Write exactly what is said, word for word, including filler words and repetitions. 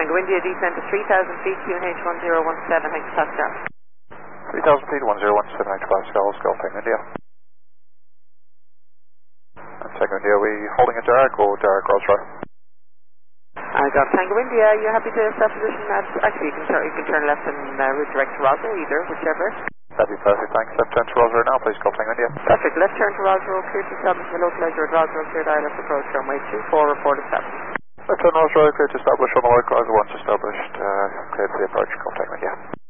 Tango India, descent to three thousand feet, Q N H one zero one seven, thanks Pascal. three thousand feet, one zero one seven, H Pascal, Golf Tango India. And Tango India, are we holding a Derek or Derek Rolls-Royce? I got Tango India, are you happy to set position at, actually you can turn, you can turn left and uh, route direct to Roswell, either, whichever. That'd be perfect, thanks. Left turn to Roswell now, please, Golf Tango India. Perfect, left turn to Roswell, clear to establish the localizer at Roswell, cleared I L S approach, runway two four, report established. Left turn Roswell, clear to establish on the localizer once established, uh, cleared for the approach, Golf Tango India.